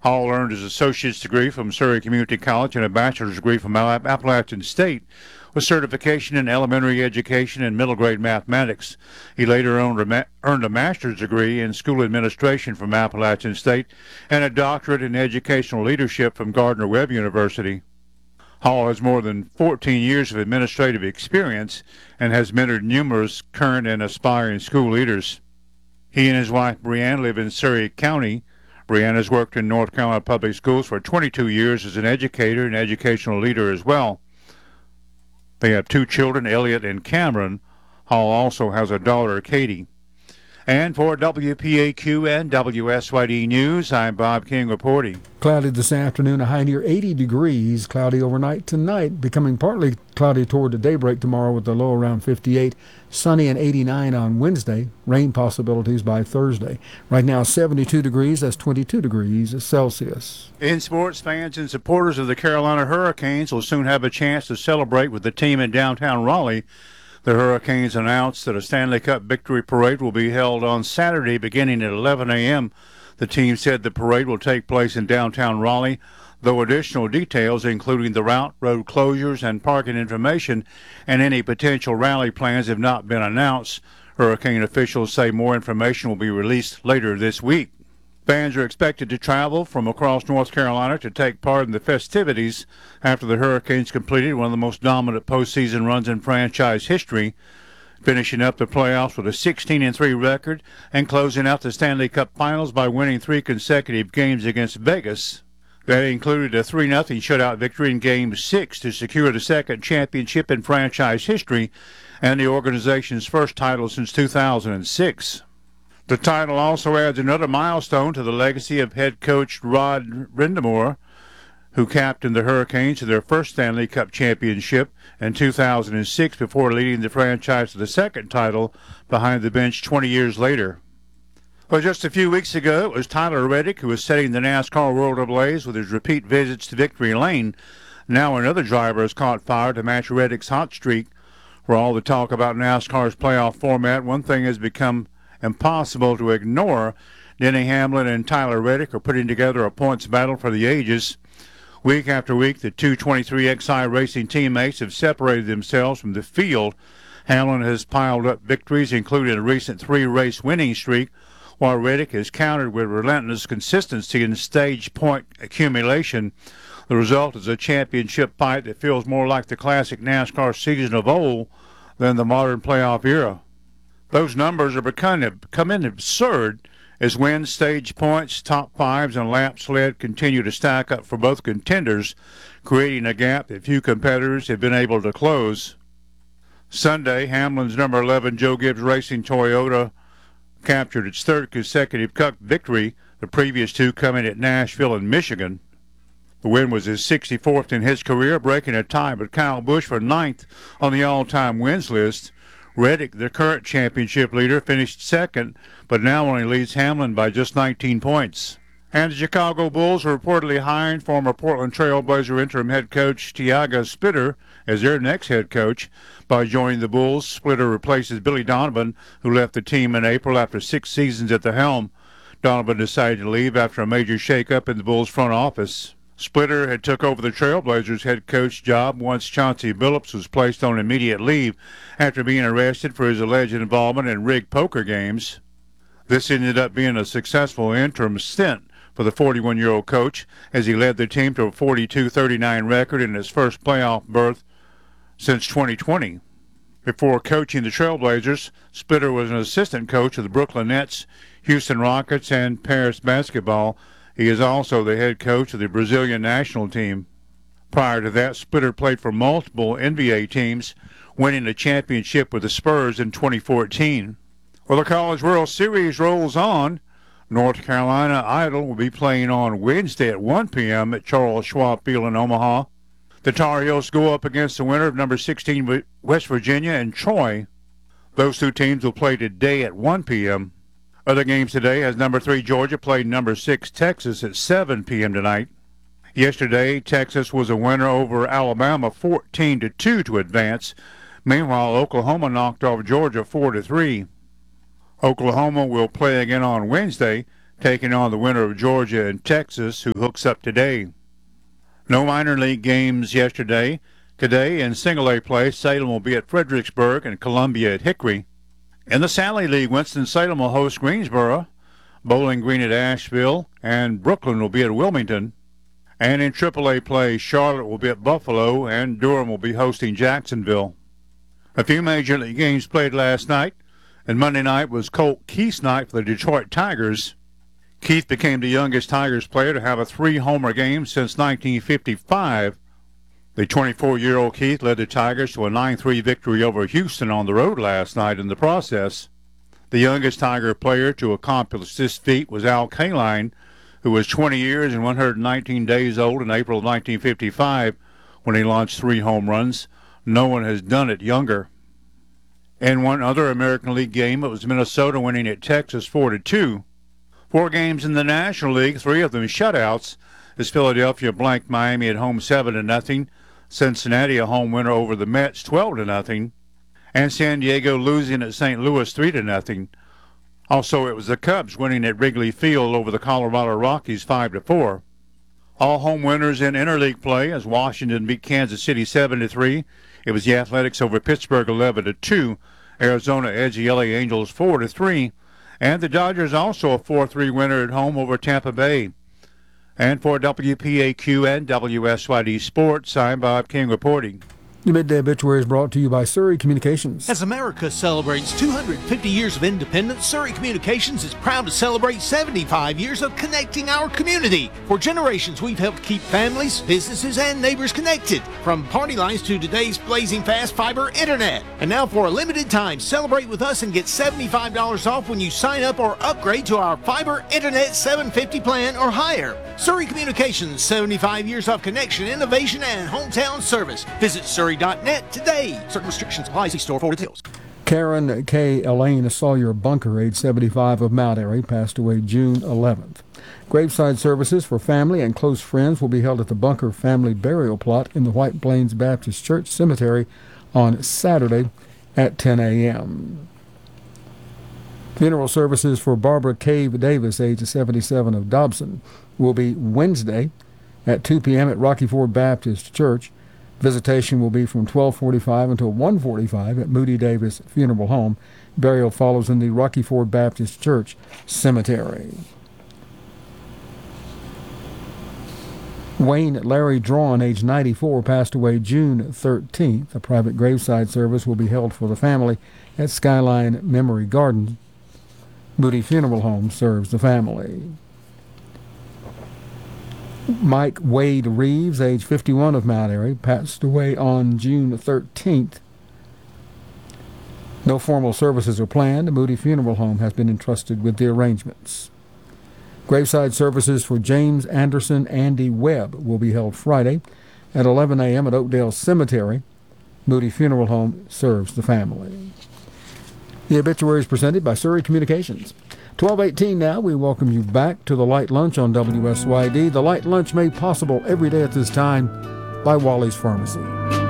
Hall earned his associate's degree from Surrey Community College and a bachelor's degree from Appalachian State with certification in elementary education and middle grade mathematics. He later earned a master's degree in school administration from Appalachian State and a doctorate in educational leadership from Gardner-Webb University. Hall has more than 14 years of administrative experience and has mentored numerous current and aspiring school leaders. He and his wife, Brianne, live in Surrey County. Brianne has worked in North Carolina public schools for 22 years as an educator and educational leader as well. They have 2 children, Elliot and Cameron. Hall also has a daughter, Katie. And for WPAQ and WSYD News, I'm Bob King reporting. Cloudy this afternoon, a high near 80 degrees. Cloudy overnight tonight, becoming partly cloudy toward the daybreak tomorrow with a low around 58. Sunny and 89 on Wednesday. Rain possibilities by Thursday. Right now, 72 degrees. That's 22 degrees Celsius. In sports, fans and supporters of the Carolina Hurricanes will soon have a chance to celebrate with the team in downtown Raleigh. The Hurricanes announced that a Stanley Cup victory parade will be held on Saturday beginning at 11 a.m. The team said the parade will take place in downtown Raleigh, though additional details, including the route, road closures, and parking information, and any potential rally plans have not been announced. Hurricane officials say more information will be released later this week. Fans are expected to travel from across North Carolina to take part in the festivities after the Hurricanes completed one of the most dominant postseason runs in franchise history, finishing up the playoffs with a 16-3 record and closing out the Stanley Cup Finals by winning 3 consecutive games against Vegas. That included a 3-0 shutout victory in Game 6 to secure the second championship in franchise history and the organization's first title since 2006. The title also adds another milestone to the legacy of head coach Rod Brind'Amour, who captained the Hurricanes to their first Stanley Cup championship in 2006 before leading the franchise to the second title behind the bench 20 years later. Well, just a few weeks ago, it was Tyler Reddick who was setting the NASCAR world ablaze with his repeat visits to victory lane. Now another driver has caught fire to match Reddick's hot streak. For all the talk about NASCAR's playoff format, one thing has become impossible to ignore. Denny Hamlin and Tyler Reddick are putting together a points battle for the ages. Week after week, the 223XI Racing teammates have separated themselves from the field. Hamlin has piled up victories, including a recent 3-race winning streak, while Reddick has countered with relentless consistency in stage point accumulation. The result is a championship fight that feels more like the classic NASCAR season of old than the modern playoff era. Those numbers are becoming absurd as wins, stage points, top fives, and laps led continue to stack up for both contenders, creating a gap that few competitors have been able to close. Sunday, Hamlin's number 11 Joe Gibbs Racing Toyota captured its 3rd consecutive Cup victory, the previous 2 coming at Nashville and Michigan. The win was his 64th in his career, breaking a tie with Kyle Busch for 9th on the all-time wins list. Reddick, the current championship leader, finished 2nd, but now only leads Hamlin by just 19 points. And the Chicago Bulls are reportedly hiring former Portland Trail Blazer interim head coach Tiago Splitter as their next head coach. By joining the Bulls, Splitter replaces Billy Donovan, who left the team in April after 6 seasons at the helm. Donovan decided to leave after a major shakeup in the Bulls front office. Splitter had took over the Trailblazers head coach job once Chauncey Billups was placed on immediate leave after being arrested for his alleged involvement in rigged poker games. This ended up being a successful interim stint for the 41-year-old coach as he led the team to a 42-39 record in his first playoff berth since 2020. Before coaching the Trailblazers, Splitter was an assistant coach of the Brooklyn Nets, Houston Rockets, and Paris basketball. He is also the head coach of the Brazilian national team. Prior to that, Splitter played for multiple NBA teams, winning a championship with the Spurs in 2014. Well, the College World Series rolls on. North Carolina Idol will be playing on Wednesday at 1 p.m. at Charles Schwab Field in Omaha. The Tar Heels go up against the winner of number 16 West Virginia and Troy. Those 2 teams will play today at 1 p.m. Other games today as number 3 Georgia played number 6 Texas at 7 p.m. tonight. Yesterday, Texas was a winner over Alabama 14-2 to advance. Meanwhile, Oklahoma knocked off Georgia 4-3. Oklahoma will play again on Wednesday. taking on the winner of Georgia and Texas, who hooks up today. No minor league games yesterday. Today in single-A play, Salem will be at Fredericksburg and Columbia at Hickory. In the Sally League, Winston-Salem will host Greensboro, Bowling Green at Asheville, and Brooklyn will be at Wilmington. And in AAA play, Charlotte will be at Buffalo, and Durham will be hosting Jacksonville. A few Major League games played last night, and Monday night was Colt Keith's night for the Detroit Tigers. Keith became the youngest Tigers player to have a 3-homer game since 1955. The 24-year-old Keith led the Tigers to a 9-3 victory over Houston on the road last night in the process. The youngest Tiger player to accomplish this feat was Al Kaline, who was 20 years and 119 days old in April of 1955 when he launched 3 home runs. No one has done it younger. In one other American League game, it was Minnesota winning at Texas 4-2. 4 games in the National League, 3 of them shutouts, as Philadelphia blanked Miami at home 7-0, Cincinnati a home winner over the Mets 12-0, and San Diego losing at St. Louis 3-0. Also, it was the Cubs winning at Wrigley Field over the Colorado Rockies 5-4. All home winners in interleague play as Washington beat Kansas City 7-3. It was the Athletics over Pittsburgh 11-2. Arizona edged the LA Angels 4-3. And the Dodgers also a 4-3 winner at home over Tampa Bay. And for WPAQ and WSYD Sports, I'm Bob King reporting. The Midday Obituary is brought to you by Surrey Communications. As America celebrates 250 years of independence, Surrey Communications is proud to celebrate 75 years of connecting our community. For generations, we've helped keep families, businesses, and neighbors connected, from party lines to today's blazing fast fiber internet. And now for a limited time, celebrate with us and get $75 off when you sign up or upgrade to our fiber internet 750 plan or higher. Surrey Communications, 75 years of connection, innovation, and hometown service. Visit Surrey.net today. Certain restrictions apply. See store for details. Karen K. Elaine Sawyer Bunker, age 75, of Mount Airy, passed away June 11th. Graveside services for family and close friends will be held at the Bunker family burial plot in the White Plains Baptist Church Cemetery on Saturday at 10 a.m. Funeral services for Barbara Cave Davis, age 77, of Dobson, will be Wednesday at 2 p.m. at Rocky Ford Baptist Church. Visitation will be from 12:45 until 1:45 at Moody Davis Funeral Home. Burial follows in the Rocky Ford Baptist Church Cemetery. Wayne Larry Drawn, age 94, passed away June 13th. A private graveside service will be held for the family at Skyline Memory Garden. Moody Funeral Home serves the family. Mike Wade Reeves, age 51, of Mount Airy, passed away on June 13th. No formal services are planned. Moody Funeral Home has been entrusted with the arrangements. Graveside services for James Anderson Andy Webb will be held Friday at 11 a.m. at Oakdale Cemetery. Moody Funeral Home serves the family. The obituary is presented by Surrey Communications. 12:18 now. We welcome you back to the Light Lunch on WSYD. The Light Lunch made possible every day at this time by Wally's Pharmacy.